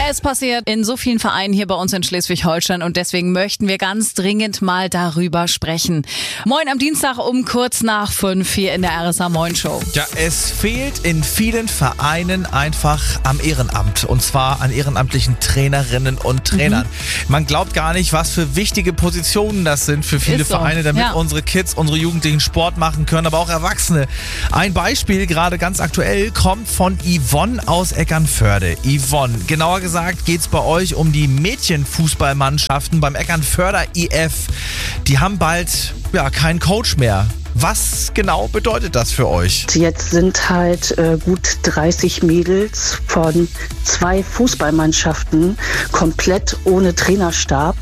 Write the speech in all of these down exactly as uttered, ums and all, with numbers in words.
Es passiert in so vielen Vereinen hier bei uns in Schleswig-Holstein und deswegen möchten wir ganz dringend mal darüber sprechen. Moin am Dienstag um kurz nach fünf hier in der R S A Moin Show. Ja, es fehlt in vielen Vereinen einfach am Ehrenamt und zwar an ehrenamtlichen Trainerinnen und Trainern. Mhm. Man glaubt gar nicht, was für wichtige Positionen das sind für viele Ist so. Vereine, damit Ja. unsere Kids, unsere Jugendlichen Sport machen können, aber auch Erwachsene. Ein Beispiel, gerade ganz aktuell, kommt von Yvonne aus Eckernförde. Yvonne, genauer gesagt geht es bei euch um die Mädchenfußballmannschaften beim Eckernförder I F. Die haben bald ja keinen Coach mehr. Was genau bedeutet das für euch? Jetzt sind halt äh, gut dreißig Mädels von zwei Fußballmannschaften komplett ohne Trainerstab.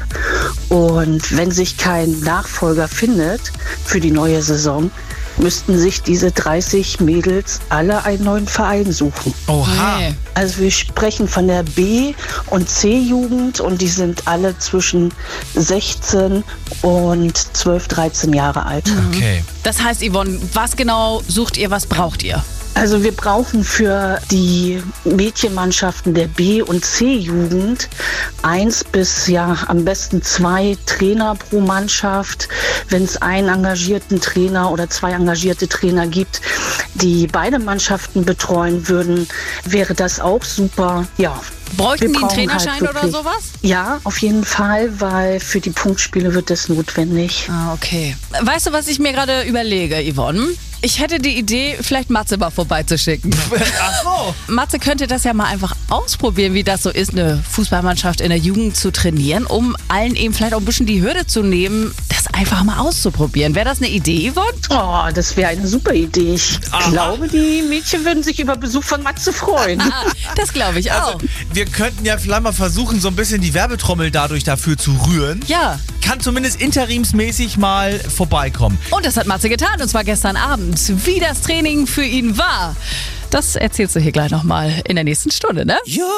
Und wenn sich kein Nachfolger findet für die neue Saison, müssten sich diese dreißig Mädels alle einen neuen Verein suchen. Oha. Nee. Also wir sprechen von der B- und C-Jugend und die sind alle zwischen sechzehn und zwölf, dreizehn Jahre alt. Okay. Das heißt, Yvonne, was genau sucht ihr, was braucht ihr? Also wir brauchen für die Mädchenmannschaften der B- und C-Jugend eins bis ja am besten zwei Trainer pro Mannschaft. Wenn es einen engagierten Trainer oder zwei engagierte Trainer gibt, die beide Mannschaften betreuen würden, wäre das auch super. Ja. Bräuchten Wir die einen brauchen Trainerschein halt oder wirklich- sowas? Ja, auf jeden Fall, weil für die Punktspiele wird das notwendig. Ah, okay. Weißt du, was ich mir gerade überlege, Yvonne? Ich hätte die Idee, vielleicht Matze mal vorbeizuschicken. Ach so. Matze könnte das ja mal einfach ausprobieren, wie das so ist, eine Fußballmannschaft in der Jugend zu trainieren, um allen eben vielleicht auch ein bisschen die Hürde zu nehmen, das einfach mal auszuprobieren. Wäre das eine Idee, Yvonne? Oh, das wäre eine super Idee. Ich Aha. glaube, die Mädchen würden sich über Besuch von Matze freuen. Ah, das glaube ich auch. Also, wir könnten ja vielleicht mal versuchen, so ein bisschen die Werbetrommel dadurch dafür zu rühren. Ja. Kann zumindest interimsmäßig mal vorbeikommen. Und das hat Matze getan, und zwar gestern Abend. Wie das Training für ihn war, das erzählst du hier gleich nochmal in der nächsten Stunde, ne?